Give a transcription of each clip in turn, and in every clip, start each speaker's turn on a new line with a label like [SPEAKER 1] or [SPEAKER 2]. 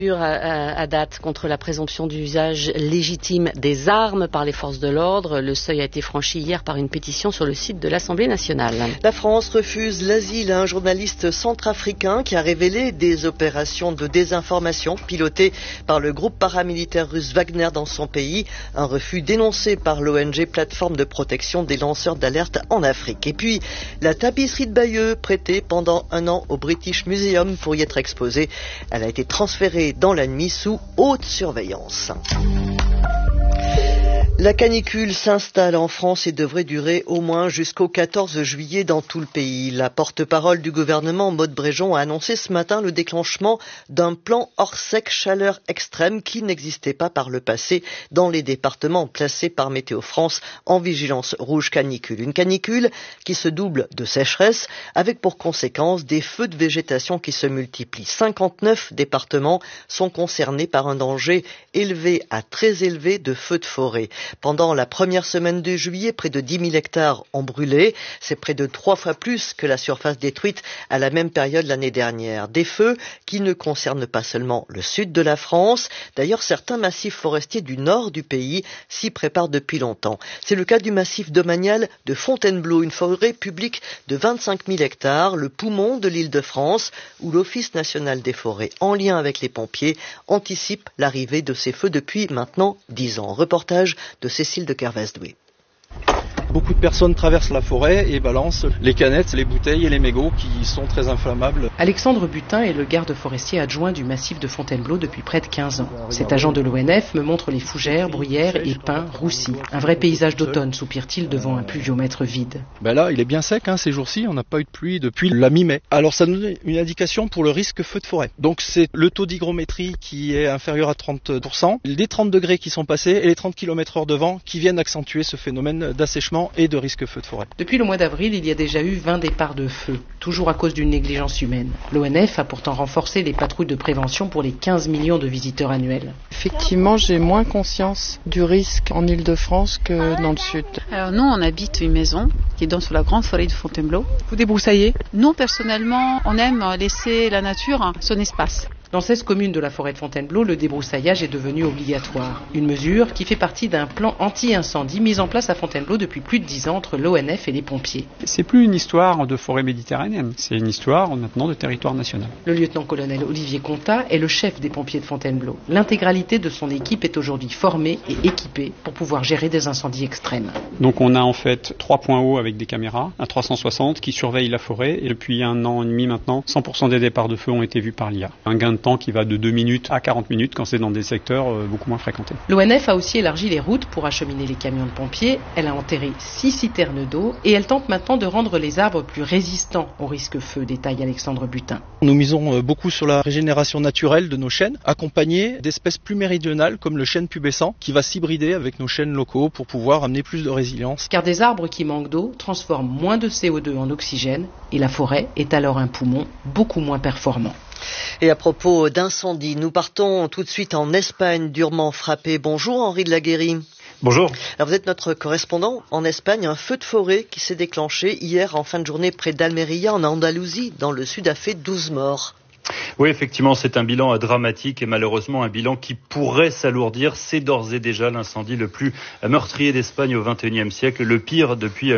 [SPEAKER 1] À date contre la présomption d'usage légitime des armes par les forces de l'ordre. Le seuil a été franchi hier par une pétition sur le site de l'Assemblée nationale.
[SPEAKER 2] La France refuse l'asile à un journaliste centrafricain qui a révélé des opérations de désinformation pilotées par le groupe paramilitaire russe Wagner dans son pays. Un refus dénoncé par l'ONG Plateforme de protection des lanceurs d'alerte en Afrique. Et puis, la tapisserie de Bayeux, prêtée pendant un an au British Museum pour y être exposée, elle a été transférée dans la nuit sous haute surveillance. La canicule s'installe en France et devrait durer au moins jusqu'au 14 juillet dans tout le pays. La porte-parole du gouvernement, Maude Bréjon, a annoncé ce matin le déclenchement d'un plan hors sec chaleur extrême qui n'existait pas par le passé dans les départements placés par Météo France en vigilance rouge canicule. Une canicule qui se double de sécheresse avec pour conséquence des feux de végétation qui se multiplient. 59 départements sont concernés par un danger élevé à très élevé de feux de forêt. Pendant la première semaine de juillet, près de 10 000 hectares ont brûlé. C'est près de 3 fois plus que la surface détruite à la même période l'année dernière. Des feux qui ne concernent pas seulement le sud de la France. D'ailleurs, certains massifs forestiers du nord du pays s'y préparent depuis longtemps. C'est le cas du massif domanial de Fontainebleau, une forêt publique de 25 000 hectares, le poumon de l'Île-de-France, où l'Office national des forêts, en lien avec les pompiers, anticipe l'arrivée de ces feux depuis maintenant 10 ans. Reportage de Cécile de Kervesdoué.
[SPEAKER 3] Beaucoup de personnes traversent la forêt et balancent les canettes, les bouteilles et les mégots qui sont très inflammables.
[SPEAKER 4] Alexandre Butin est le garde forestier adjoint du massif de Fontainebleau depuis près de 15 ans. Cet agent de l'ONF me montre les fougères, bruyères et pins roussis. Un vrai paysage d'automne, soupire-t-il devant un pluviomètre vide.
[SPEAKER 3] Là, il est bien sec ces jours-ci, on n'a pas eu de pluie depuis la mi-mai. Alors ça donne une indication pour le risque feu de forêt. Donc c'est le taux d'hygrométrie qui est inférieur à 30%, les 30 degrés qui sont passés et les 30 km/h de vent qui viennent accentuer ce phénomène d'assèchement et de risque feu de forêt.
[SPEAKER 4] Depuis le mois d'avril, il y a déjà eu 20 départs de feu, toujours à cause d'une négligence humaine. L'ONF a pourtant renforcé les patrouilles de prévention pour les 15 millions de visiteurs annuels.
[SPEAKER 5] Effectivement, j'ai moins conscience du risque en Île-de-France que dans le sud.
[SPEAKER 6] Alors nous, on habite une maison qui est dans sur la grande forêt de Fontainebleau.
[SPEAKER 5] Vous débroussaillez ?
[SPEAKER 6] Nous, personnellement, on aime laisser la nature son espace.
[SPEAKER 4] Dans 16 communes de la forêt de Fontainebleau, le débroussaillage est devenu obligatoire. Une mesure qui fait partie d'un plan anti-incendie mis en place à Fontainebleau depuis plus de 10 ans entre l'ONF et les pompiers.
[SPEAKER 7] C'est plus une histoire de forêt méditerranéenne, c'est une histoire maintenant de territoire national.
[SPEAKER 4] Le lieutenant-colonel Olivier Contat est le chef des pompiers de Fontainebleau. L'intégralité de son équipe est aujourd'hui formée et équipée pour pouvoir gérer des incendies extrêmes.
[SPEAKER 7] Donc on a en fait 3 points hauts avec des caméras, un 360 qui surveille la forêt et depuis 1 an et demi maintenant, 100% des départs de feu ont été vus par l'IA. Un gain de temps qui va de 2 minutes à 40 minutes quand c'est dans des secteurs beaucoup moins fréquentés.
[SPEAKER 4] L'ONF a aussi élargi les routes pour acheminer les camions de pompiers. Elle a enterré 6 citernes d'eau et elle tente maintenant de rendre les arbres plus résistants au risque feu, détaille Alexandre Butin.
[SPEAKER 3] Nous misons beaucoup sur la régénération naturelle de nos chênes, accompagnés d'espèces plus méridionales comme le chêne pubescent qui va s'hybrider avec nos chênes locaux pour pouvoir amener plus de résilience.
[SPEAKER 4] Car des arbres qui manquent d'eau transforment moins de CO2 en oxygène et la forêt est alors un poumon beaucoup moins performant.
[SPEAKER 2] Et à propos d'incendie, nous partons tout de suite en Espagne, durement frappée. Bonjour Henri de la Guérie.
[SPEAKER 8] Bonjour.
[SPEAKER 2] Alors vous êtes notre correspondant en Espagne. Un feu de forêt qui s'est déclenché hier en fin de journée près d'Almeria en Andalousie, dans le sud, a fait 12 morts.
[SPEAKER 8] Oui, effectivement, c'est un bilan dramatique et malheureusement un bilan qui pourrait s'alourdir. C'est d'ores et déjà l'incendie le plus meurtrier d'Espagne au XXIe siècle, le pire depuis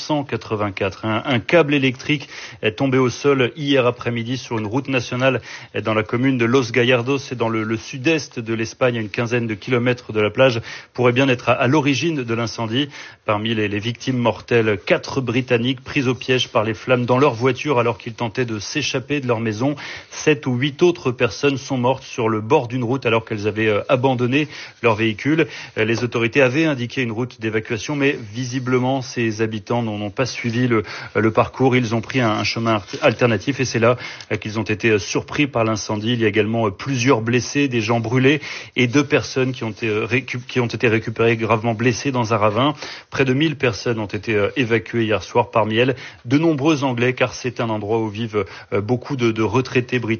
[SPEAKER 8] 1984. Un câble électrique est tombé au sol hier après-midi sur une route nationale dans la commune de Los Gallardos, c'est dans le sud-est de l'Espagne, à une quinzaine de kilomètres de la plage, pourrait bien être à l'origine de l'incendie. Parmi les victimes mortelles, 4 Britanniques pris au piège par les flammes dans leur voiture alors qu'ils tentaient de s'échapper de leur maison. 7 ou 8 autres personnes sont mortes sur le bord d'une route alors qu'elles avaient abandonné leur véhicule. Les autorités avaient indiqué une route d'évacuation, mais visiblement, ces habitants n'ont pas suivi le parcours. Ils ont pris un chemin alternatif et c'est là qu'ils ont été surpris par l'incendie. Il y a également plusieurs blessés, des gens brûlés et 2 personnes qui ont été récupérées gravement blessées dans un ravin. Près de 1000 personnes ont été évacuées hier soir, parmi elles de nombreux Anglais, car c'est un endroit où vivent beaucoup de retraités britanniques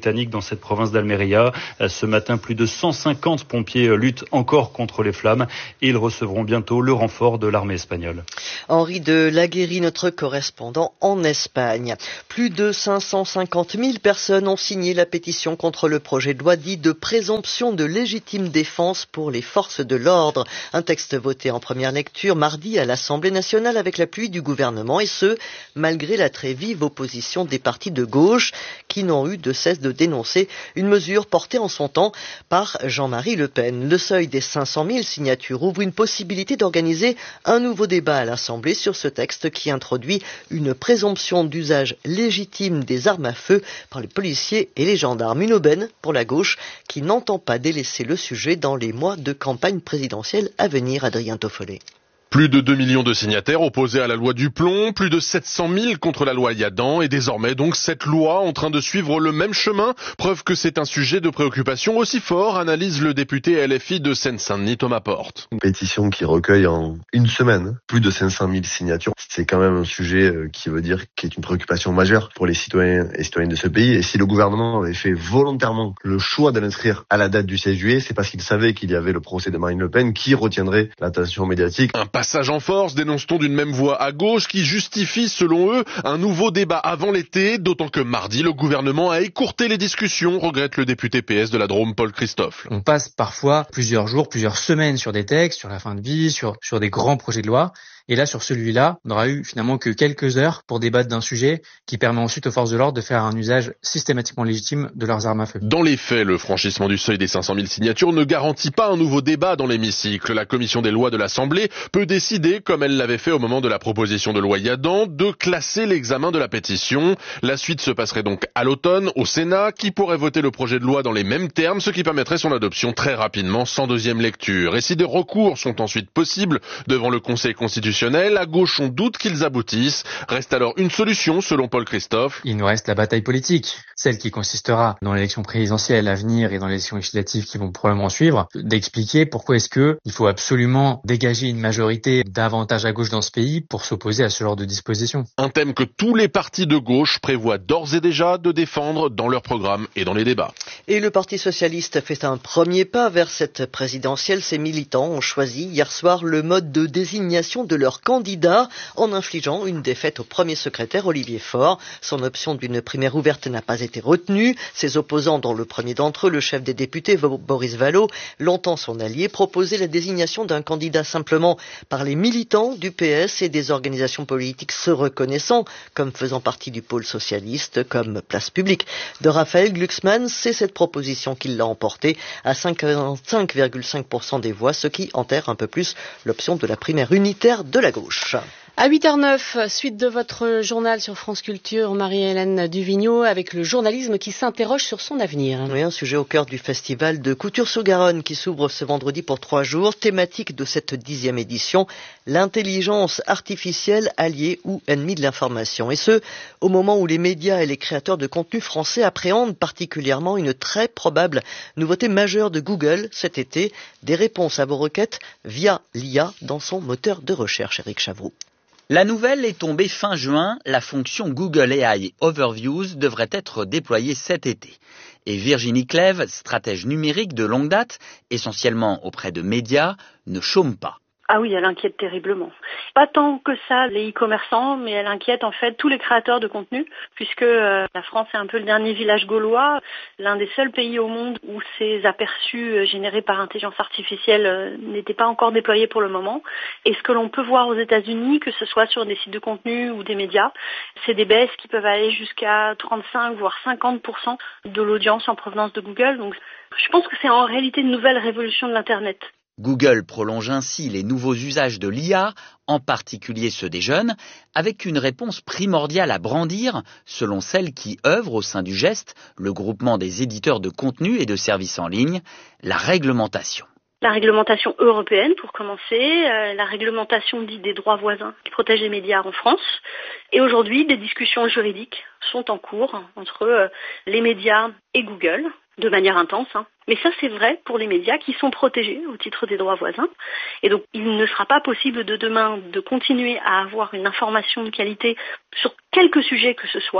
[SPEAKER 8] britannique dans cette province d'Almeria. Ce matin, plus de 150 pompiers luttent encore contre les flammes et ils recevront bientôt le renfort de l'armée espagnole.
[SPEAKER 2] Henri de Laguérie, notre correspondant en Espagne. Plus de 550 000 personnes ont signé la pétition contre le projet de loi dit de présomption de légitime défense pour les forces de l'ordre. Un texte voté en première lecture mardi à l'Assemblée nationale avec l'appui du gouvernement et ce, malgré la très vive opposition des partis de gauche qui n'ont eu de cesse de dénoncer une mesure portée en son temps par Jean-Marie Le Pen. Le seuil des 500 000 signatures ouvre une possibilité d'organiser un nouveau débat à l'Assemblée sur ce texte qui introduit une présomption d'usage légitime des armes à feu par les policiers et les gendarmes. Une aubaine pour la gauche qui n'entend pas délaisser le sujet dans les mois de campagne présidentielle à venir. Adrien Toffolet.
[SPEAKER 9] Plus de 2 millions de signataires opposés à la loi du plomb, plus de 700 000 contre la loi Yadan et désormais donc cette loi en train de suivre le même chemin. Preuve que c'est un sujet de préoccupation aussi fort, analyse le député LFI de Seine-Saint-Denis Thomas Porte.
[SPEAKER 10] Une pétition qui recueille en une semaine plus de 500 000 signatures. C'est quand même un sujet qui veut dire qui est une préoccupation majeure pour les citoyens et citoyennes de ce pays. Et si le gouvernement avait fait volontairement le choix de l'inscrire à la date du 16 juillet, c'est parce qu'il savait qu'il y avait le procès de Marine Le Pen qui retiendrait l'attention médiatique.
[SPEAKER 9] Passage en force, dénonce-t-on d'une même voix à gauche qui justifie, selon eux, un nouveau débat avant l'été, d'autant que mardi, le gouvernement a écourté les discussions, regrette le député PS de la Drôme, Paul Christophe.
[SPEAKER 11] On passe parfois plusieurs jours, plusieurs semaines sur des textes, sur la fin de vie, sur des grands projets de loi. Et là, sur celui-là, on n'aura eu finalement que quelques heures pour débattre d'un sujet qui permet ensuite aux forces de l'ordre de faire un usage systématiquement légitime de leurs armes à feu.
[SPEAKER 9] Dans les faits, le franchissement du seuil des 500 000 signatures ne garantit pas un nouveau débat dans l'hémicycle. La commission des lois de l'Assemblée peut décider, comme elle l'avait fait au moment de la proposition de loi Yadan, de classer l'examen de la pétition. La suite se passerait donc à l'automne au Sénat, qui pourrait voter le projet de loi dans les mêmes termes, ce qui permettrait son adoption très rapidement, sans deuxième lecture. Et si des recours sont ensuite possibles devant le Conseil constitutionnel, à gauche on doute qu'ils aboutissent. Reste alors une solution selon Paul Christophe.
[SPEAKER 11] Il nous reste la bataille politique, celle qui consistera dans l'élection présidentielle à venir et dans l'élection législative qui vont probablement suivre, d'expliquer pourquoi est-ce que il faut absolument dégager une majorité davantage à gauche dans ce pays pour s'opposer à ce genre de disposition.
[SPEAKER 9] Un thème que tous les partis de gauche prévoient d'ores et déjà de défendre dans leur programme et dans les débats.
[SPEAKER 2] Et le Parti socialiste fait un premier pas vers cette présidentielle. Ses militants ont choisi hier soir le mode de désignation de leur candidat en infligeant une défaite au premier secrétaire Olivier Faure. Son option d'une primaire ouverte n'a pas été retenue. Ses opposants, dont le premier d'entre eux, le chef des députés Boris Vallaud, longtemps son allié, proposaient la désignation d'un candidat simplement par les militants du PS et des organisations politiques se reconnaissant comme faisant partie du pôle socialiste, comme Place Publique de Raphaël Glucksmann. C'est cette proposition qui l'a emporté à 5,5% des voix, ce qui enterre un peu plus l'option de la primaire unitaire de la gauche.
[SPEAKER 1] À 8h09, suite de votre journal sur France Culture, Marie-Hélène Duvigneau, avec le journalisme qui s'interroge sur son avenir.
[SPEAKER 2] Oui, un sujet au cœur du festival de Couture-sur-Garonne qui s'ouvre ce vendredi pour 3 jours. Thématique de cette 10e édition, l'intelligence artificielle alliée ou ennemie de l'information. Et ce, au moment où les médias et les créateurs de contenu français appréhendent particulièrement une très probable nouveauté majeure de Google cet été, des réponses à vos requêtes via l'IA dans son moteur de recherche. Éric Chavroux.
[SPEAKER 12] La nouvelle est tombée fin juin, la fonction Google AI Overviews devrait être déployée cet été. Et Virginie Clèves, stratège numérique de longue date, essentiellement auprès de médias, ne chôme pas.
[SPEAKER 13] Ah oui, elle inquiète terriblement. Pas tant que ça les e-commerçants, mais elle inquiète en fait tous les créateurs de contenu, puisque la France est un peu le dernier village gaulois, l'un des seuls pays au monde où ces aperçus générés par intelligence artificielle n'étaient pas encore déployés pour le moment. Et ce que l'on peut voir aux États-Unis, que ce soit sur des sites de contenu ou des médias, c'est des baisses qui peuvent aller jusqu'à 35 voire 50% de l'audience en provenance de Google. Donc je pense que c'est en réalité une nouvelle révolution de l'Internet.
[SPEAKER 12] Google prolonge ainsi les nouveaux usages de l'IA, en particulier ceux des jeunes, avec une réponse primordiale à brandir, selon celle qui œuvre au sein du GEST, le groupement des éditeurs de contenu et de services en ligne, la réglementation.
[SPEAKER 13] La réglementation européenne, pour commencer, la réglementation dite des droits voisins qui protège les médias en France. Et aujourd'hui, des discussions juridiques sont en cours entre les médias et Google, de manière intense. Mais ça, c'est vrai pour les médias qui sont protégés au titre des droits voisins. Et donc, il ne sera pas possible de demain de continuer à avoir une information de qualité sur quelque sujet que ce soit,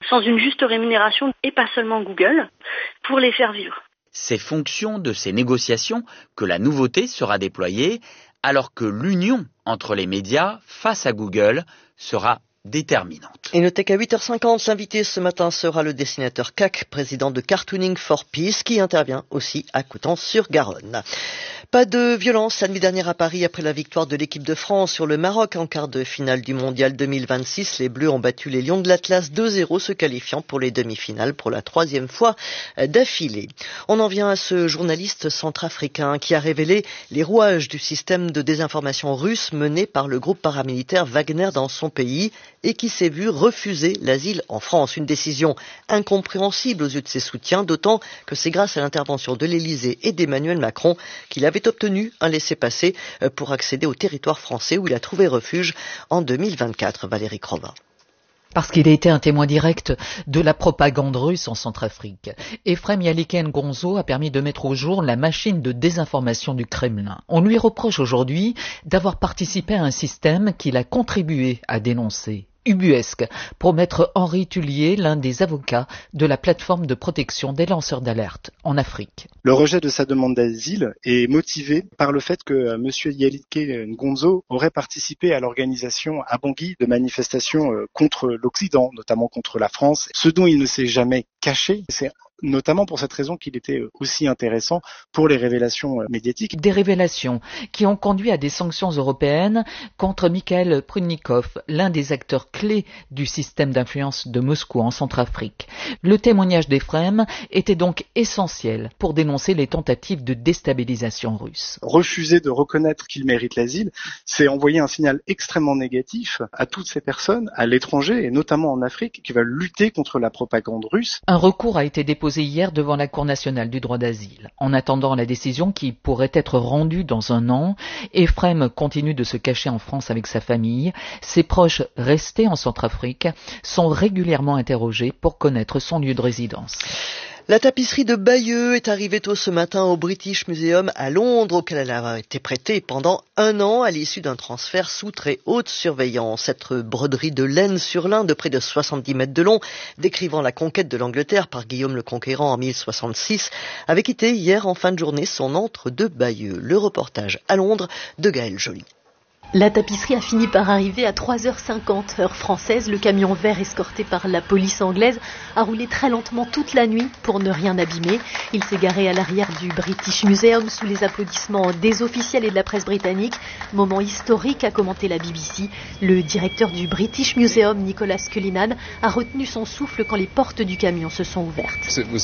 [SPEAKER 13] sans une juste rémunération, et pas seulement Google, pour les faire vivre.
[SPEAKER 12] C'est fonction de ces négociations que la nouveauté sera déployée, alors que l'union entre les médias face à Google sera déterminante.
[SPEAKER 2] Et notez qu'à 8h50, l'invité ce matin sera le dessinateur CAC, président de Cartooning for Peace, qui intervient aussi à Coutances-sur-Garonne. Pas de violence la nuit dernière à Paris après la victoire de l'équipe de France sur le Maroc en quart de finale du Mondial 2026. Les Bleus ont battu les Lions de l'Atlas 2-0, se qualifiant pour les demi-finales pour la 3e fois d'affilée. On en vient à ce journaliste centrafricain qui a révélé les rouages du système de désinformation russe mené par le groupe paramilitaire Wagner dans son pays et qui s'est vu refuser l'asile en France. Une décision incompréhensible aux yeux de ses soutiens, d'autant que c'est grâce à l'intervention de l'Élysée et d'Emmanuel Macron qu'il avait obtenu un laissez-passer pour accéder au territoire français où il a trouvé refuge en 2024. Valérie Crova.
[SPEAKER 14] Parce qu'il a été un témoin direct de la propagande russe en Centrafrique. Efrem Yalike-Ngonzo a permis de mettre au jour la machine de désinformation du Kremlin. On lui reproche aujourd'hui d'avoir participé à un système qu'il a contribué à dénoncer. Ubuesque, pour maître Henri Tullier, l'un des avocats de la plateforme de protection des lanceurs d'alerte en Afrique.
[SPEAKER 15] Le rejet de sa demande d'asile est motivé par le fait que M. Yalike-Ngonzo aurait participé à l'organisation à Bangui de manifestations contre l'Occident, notamment contre la France. Ce dont il ne s'est jamais caché, c'est notamment pour cette raison qu'il était aussi intéressant pour les révélations médiatiques.
[SPEAKER 14] Des révélations qui ont conduit à des sanctions européennes contre Mikhail Prudnikov, l'un des acteurs clés du système d'influence de Moscou en Centrafrique. Le témoignage d'Efrem était donc essentiel pour dénoncer les tentatives de déstabilisation russe.
[SPEAKER 15] Refuser de reconnaître qu'il mérite l'asile, c'est envoyer un signal extrêmement négatif à toutes ces personnes à l'étranger et notamment en Afrique qui veulent lutter contre la propagande russe.
[SPEAKER 14] Un recours a été déposé hier devant la Cour nationale du droit d'asile. En attendant la décision qui pourrait être rendue dans un an, Efrem continue de se cacher en France avec sa famille. Ses proches restés en Centrafrique sont régulièrement interrogés pour connaître son lieu de résidence.
[SPEAKER 2] La tapisserie de Bayeux est arrivée tôt ce matin au British Museum à Londres, auquel elle a été prêtée pendant 1 an à l'issue d'un transfert sous très haute surveillance. Cette broderie de laine sur lin de près de 70 mètres de long, décrivant la conquête de l'Angleterre par Guillaume le Conquérant en 1066, avait quitté hier en fin de journée son antre de Bayeux. Le reportage à Londres de Gaël Joly.
[SPEAKER 16] La tapisserie a fini par arriver à 3h50, heure française. Le camion vert escorté par la police anglaise a roulé très lentement toute la nuit pour ne rien abîmer. Il s'est garé à l'arrière du British Museum sous les applaudissements des officiels et de la presse britannique. Moment historique, a commenté la BBC. Le directeur du British Museum, Nicolas Cullinan, a retenu son souffle quand les portes du camion se sont ouvertes.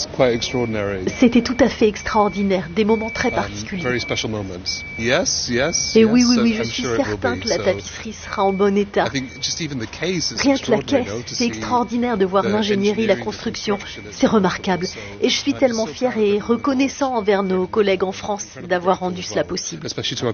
[SPEAKER 16] C'était tout à fait extraordinaire, des moments très particuliers. Et oui, je suis certain que la tapisserie sera en bon état. Rien que la caisse, c'est extraordinaire de voir l'ingénierie, la construction, c'est remarquable. Et je suis tellement fier et reconnaissant envers nos collègues en France d'avoir rendu cela possible.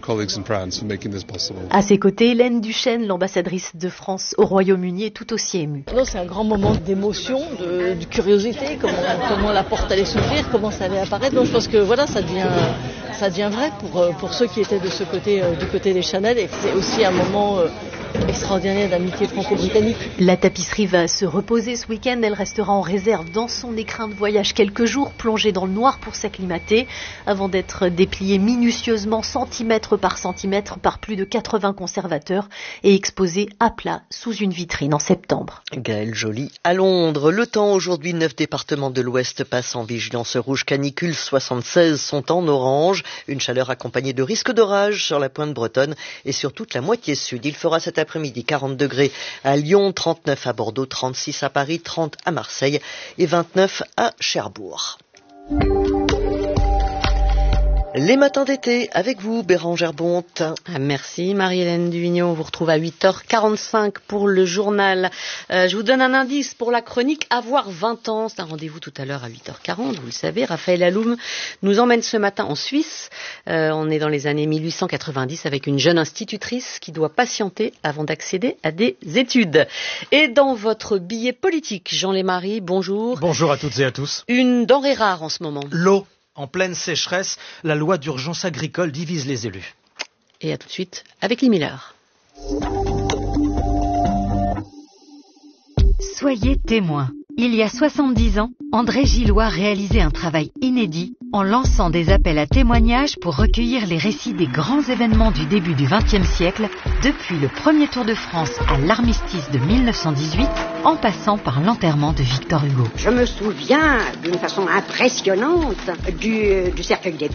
[SPEAKER 16] À ses côtés, Hélène Duchesne, l'ambassadrice de France au Royaume-Uni, est tout aussi émue.
[SPEAKER 17] C'est un grand moment d'émotion, de curiosité, comment la porte allait s'ouvrir, comment ça allait apparaître. Donc je pense que voilà, ça devient vrai pour ceux qui étaient de ce côté, du côté des Chanel, et c'est aussi un moment extraordinaire d'amitié franco-britannique.
[SPEAKER 16] La tapisserie va se reposer ce week-end. Elle restera en réserve dans son écrin de voyage quelques jours, plongée dans le noir pour s'acclimater, avant d'être dépliée minutieusement, centimètre par centimètre, par plus de 80 conservateurs et exposée à plat sous une vitrine en septembre.
[SPEAKER 2] Gaël Joly à Londres. Le temps aujourd'hui, 9 départements de l'Ouest passent en vigilance rouge canicule, 76 sont en orange. Une chaleur accompagnée de risques d'orage sur la pointe bretonne et sur toute la moitié sud. Il fera cet après-midi 40 degrés à Lyon, 39 à Bordeaux, 36 à Paris, 30 à Marseille et 29 à Cherbourg. Les matins d'été, avec vous, Bérangère Bonte.
[SPEAKER 1] Merci Marie-Hélène Duvigneau. On vous retrouve à 8h45 pour le journal. Je vous donne un indice pour la chronique Avoir 20 ans. C'est un rendez-vous tout à l'heure à 8h40, vous le savez. Raphaël Alloum nous emmène ce matin en Suisse. On est dans les années 1890 avec une jeune institutrice qui doit patienter avant d'accéder à des études. Et dans votre billet politique, Jean Lémarie, bonjour.
[SPEAKER 18] Bonjour à toutes et à tous.
[SPEAKER 1] Une denrée rare en ce moment.
[SPEAKER 18] L'eau. En pleine sécheresse, la loi d'urgence agricole divise les élus.
[SPEAKER 1] Et à tout de suite avec Lee Miller.
[SPEAKER 19] Soyez témoin. Il y a 70 ans, André Gillois réalisait un travail inédit en lançant des appels à témoignages pour recueillir les récits des grands événements du début du XXe siècle, depuis le premier Tour de France à l'armistice de 1918, en passant par l'enterrement de Victor Hugo.
[SPEAKER 20] Je me souviens d'une façon impressionnante du cercueil des